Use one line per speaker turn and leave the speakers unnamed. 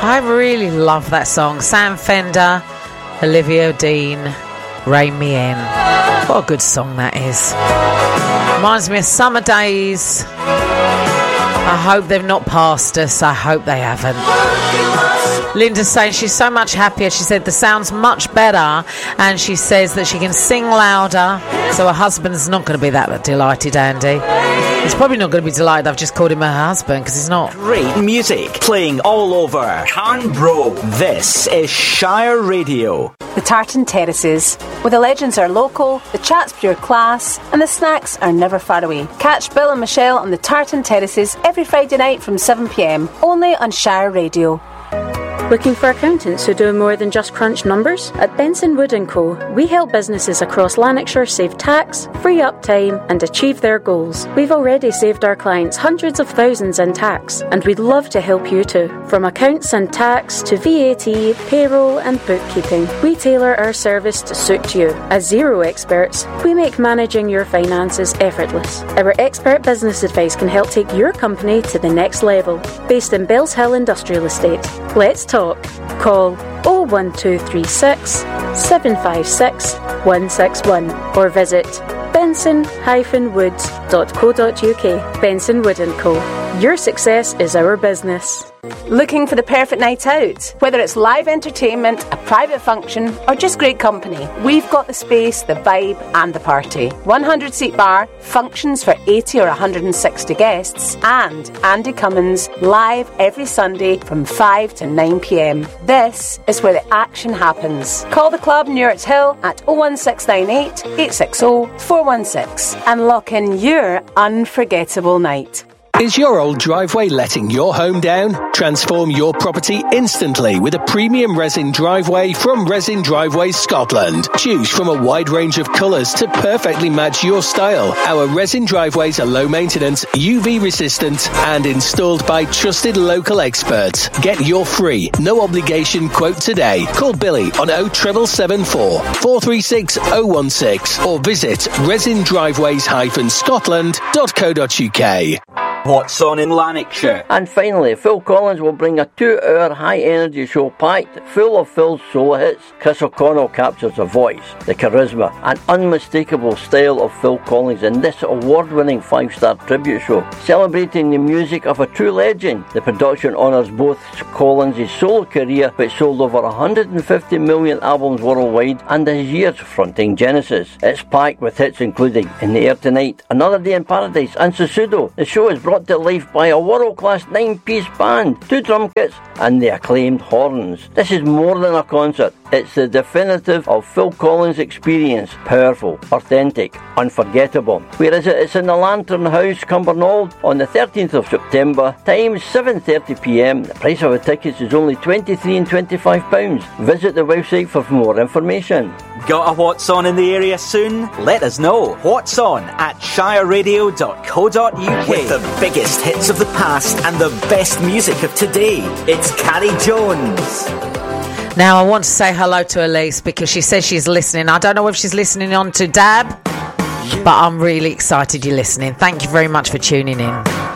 I really love that song. Sam Fender, Olivia Dean, Rein Me In. What a good song that is. Reminds me of summer days. I hope they've not passed us. I hope they haven't. Linda's saying she's so much happier. She said the sound's much better, and she says that she can sing louder, so her husband's not going to be that delighted, Andy. He's probably not going to be delighted I've just called him her husband, because he's not.
Great music playing all over Canbro. This is Shire Radio.
The Tartan Terraces, where the legends are local, the chat's pure class, and the snacks are never far away. Catch Bill and Michelle on the Tartan Terraces every Friday night from 7 p.m, only on Shire Radio.
Looking for accountants who do more than just crunch numbers? At Benson Wood & Co, we help businesses across Lanarkshire save tax, free up time and achieve their goals. We've already saved our clients hundreds of thousands in tax, and we'd love to help you too. From accounts and tax to VAT, payroll and bookkeeping, we tailor our service to suit you. As Zero experts, we make managing your finances effortless. Our expert business advice can help take your company to the next level. Based in Bells Hill Industrial Estate. Let's talk. Call 01236 756 161 or visit benson-woods.co.uk. Benson Wood & Co. Your success is our business.
Looking for the perfect night out? Whether it's live entertainment, a private function, or just great company, we've got the space, the vibe, and the party. 100-seat bar, functions for 80 or 160 guests, and Andy Cummins live every Sunday from 5 to 9 p.m. This is where the action happens. Call the club Newart's Hill at 01698 860 416 and lock in your unforgettable night.
Is your old driveway letting your home down? Transform your property instantly with a premium resin driveway from Resin Driveways Scotland. Choose from a wide range of colours to perfectly match your style. Our resin driveways are low maintenance, UV resistant and installed by trusted local experts. Get your free, no obligation quote today. Call Billy on 07774 436 016 or visit resindriveways-scotland.co.uk.
What's on in Lanarkshire?
And finally, Phil Collins will bring a 2-hour high-energy show packed full of Phil's solo hits. Chris O'Connell captures the voice, the charisma and unmistakable style of Phil Collins in this award-winning 5-star tribute show. Celebrating the music of a true legend, the production honours both Collins' solo career, which sold over 150 million albums worldwide, and his years fronting Genesis. It's packed with hits including In the Air Tonight, Another Day in Paradise and Susudo. The show is brought to life by a world-class 9-piece band, 2 drum kits and the acclaimed horns. This is more than a concert. It's the definitive of Phil Collins experience. Powerful, authentic, unforgettable. Where is it? It's in the Lantern House, Cumbernauld, on the 13th of September. Time 7:30 p.m. The price of the tickets is only £23 and £25. Visit the website for more information.
Got a What's On in the area soon? Let us know. What's On at shireradio.co.uk. With the biggest hits of the past and the best music of today. It's Carrie Jones.
Now, I want to say hello to Elise because she says she's listening. I don't know if she's listening on to Dab, but I'm really excited you're listening. Thank you very much for tuning in.